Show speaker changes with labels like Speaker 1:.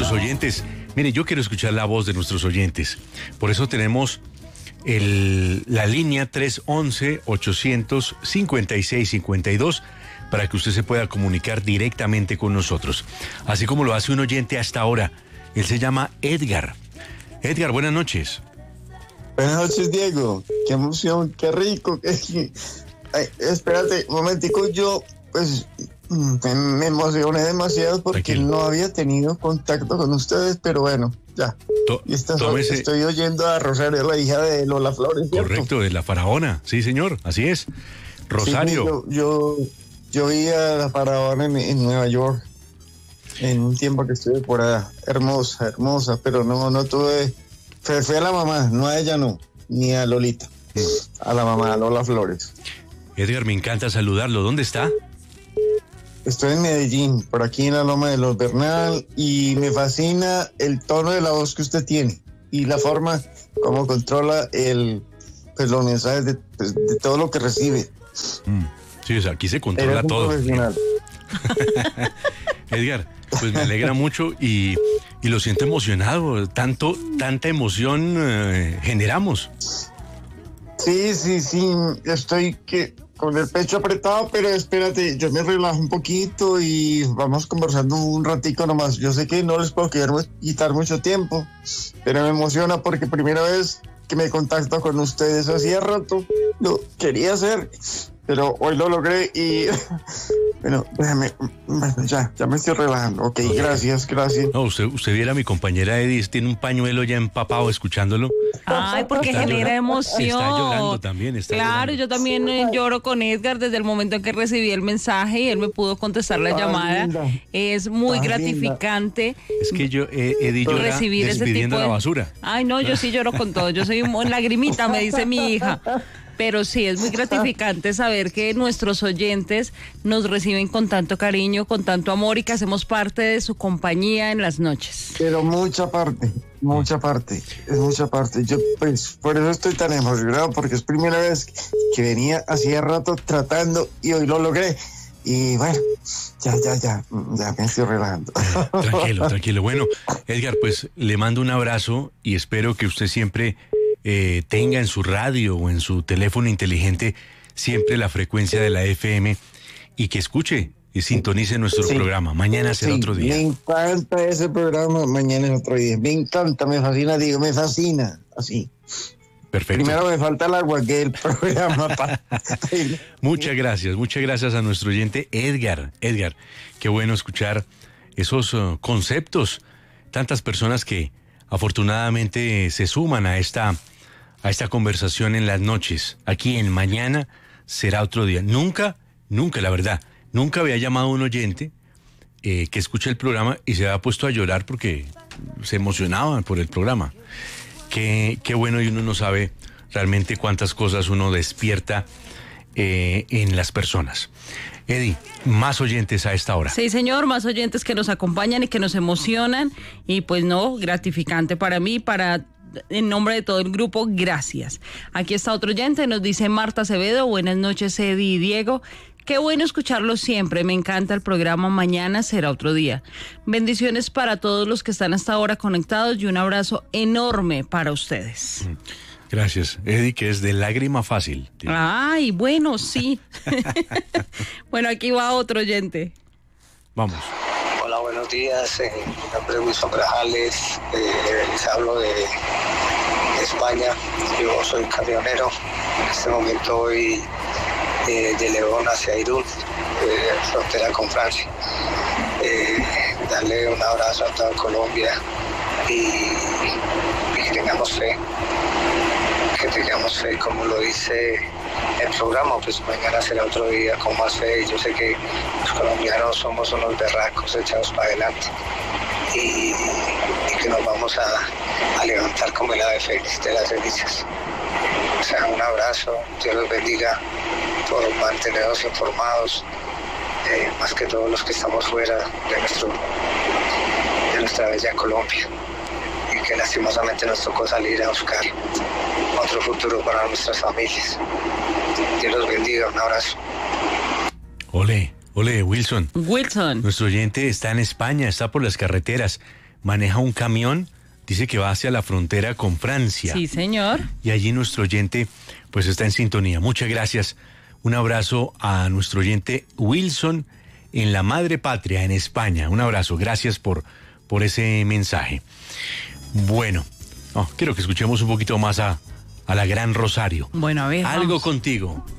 Speaker 1: nuestros oyentes. Mire, yo quiero escuchar la voz de nuestros oyentes. Por eso tenemos la línea 311-800-5652 para que usted se pueda comunicar directamente con nosotros. Así como lo hace un oyente hasta ahora. Él se llama Edgar. Edgar, buenas noches.
Speaker 2: Buenas noches, Diego. Qué emoción, qué rico. Ay, espérate un momentico, yo pues me emocioné demasiado porque
Speaker 1: Tranquilo.
Speaker 2: no había tenido contacto con ustedes, pero bueno, ya. Estoy oyendo a Rosario, la hija de Lola Flores, ¿cierto?
Speaker 1: Correcto, de la faraona. Sí, señor, así es. Rosario.
Speaker 2: Sí, yo vi a la faraona en Nueva York en un tiempo que estuve por allá. Hermosa, pero no tuve... Fue a la mamá, no a ella no, ni a Lolita. A la mamá, a Lola Flores.
Speaker 1: Edgar, me encanta saludarlo. ¿Dónde está?
Speaker 2: Estoy en Medellín, por aquí en la Loma de los Bernal, y me fascina el tono de la voz que usted tiene y la forma como controla los mensajes de todo lo que recibe.
Speaker 1: Sí, o sea, aquí se controla todo. Edgar, pues me alegra mucho y lo siento emocionado. Tanta emoción generamos.
Speaker 2: Sí, estoy con el pecho apretado, pero espérate, yo me relajo un poquito y vamos conversando un ratico nomás. Yo sé que no les puedo quitar mucho tiempo, pero me emociona porque primera vez que me contacto con ustedes. Hacía rato lo quería hacer, pero hoy lo logré y bueno, ya me estoy relajando. Ok, gracias.
Speaker 1: No, usted viera a mi compañera Edith, tiene un pañuelo ya empapado escuchándolo.
Speaker 3: Ay, porque genera emoción.
Speaker 1: Está llorando también.
Speaker 3: Claro, yo también lloro con Edgar desde el momento en que recibí el mensaje y él me pudo contestar la llamada.
Speaker 2: Linda.
Speaker 3: Es muy gratificante.
Speaker 1: Es que Edith llora
Speaker 3: recibir ese
Speaker 1: despidiendo
Speaker 3: tipo de...
Speaker 1: la basura.
Speaker 3: Ay, no, yo sí lloro con todo. Yo soy un lagrimita, me dice mi hija. Pero sí, es muy gratificante saber que nuestros oyentes nos reciben con tanto cariño, con tanto amor y que hacemos parte de su compañía en las noches.
Speaker 2: Pero mucha parte. Yo pues por eso estoy tan emocionado, porque es primera vez que venía hacía rato tratando y hoy lo logré. Y bueno, ya me estoy relajando.
Speaker 1: Tranquilo. Bueno, Edgar, pues le mando un abrazo y espero que usted siempre tenga en su radio o en su teléfono inteligente siempre la frecuencia de la FM y que escuche y sintonice nuestro programa. Mañana será otro día.
Speaker 2: Me encanta ese programa, mañana es otro día. Me encanta, me fascina, me fascina. Así.
Speaker 1: Perfecto.
Speaker 2: Primero me falta el agua que el programa.
Speaker 1: Muchas gracias a nuestro oyente Edgar. Edgar, qué bueno escuchar esos conceptos. Tantas personas que afortunadamente se suman a esta conversación en las noches. Aquí en Mañana será otro día. Nunca, la verdad, nunca había llamado a un oyente que escucha el programa y se había puesto a llorar porque se emocionaba por el programa. Qué bueno, y uno no sabe realmente cuántas cosas uno despierta en las personas. Eddie, más oyentes a esta hora.
Speaker 3: Sí, señor, más oyentes que nos acompañan y que nos emocionan. Y pues no, gratificante para mí, en nombre de todo el grupo, gracias. Aquí está otro oyente, nos dice Marta Acevedo. Buenas noches, Eddie y Diego. Qué bueno escucharlos siempre, me encanta el programa. Mañana será otro día. Bendiciones para todos los que están hasta ahora conectados y un abrazo enorme para ustedes.
Speaker 1: Gracias, Eddie, que es de lágrima fácil.
Speaker 3: Ay, bueno, sí. Bueno, aquí va otro oyente.
Speaker 1: Vamos.
Speaker 4: Hola, buenos días. Mi nombre es Wilson Grajales. Les hablo de España. Yo soy camionero. En este momento voy de León hacia Irún, frontera con Francia. Darle un abrazo a toda Colombia y que tengamos fe. Como lo dice el programa, pues mañana será otro día con más fe. Y yo sé que los colombianos somos unos berracos echados para adelante y que nos vamos a levantar como el ave fénix de las cenizas. O sea, un abrazo, Dios los bendiga por mantenernos informados, más que todos los que estamos fuera de nuestra bella Colombia, y que lastimosamente nos tocó salir a buscar otro futuro para nuestras familias. Dios los bendiga, un abrazo.
Speaker 1: Ole, Wilson.
Speaker 3: Wilson.
Speaker 1: Nuestro oyente está en España, está por las carreteras. maneja un camión, dice que va hacia la frontera con Francia.
Speaker 3: Sí, señor.
Speaker 1: Y allí nuestro oyente pues está en sintonía. Muchas gracias. Un abrazo a nuestro oyente Wilson en la Madre Patria, en España. Un abrazo. Gracias por ese mensaje. Bueno, quiero que escuchemos un poquito más a la Gran Rosario.
Speaker 3: Bueno, a ver.
Speaker 1: Algo
Speaker 3: vamos.
Speaker 1: contigo.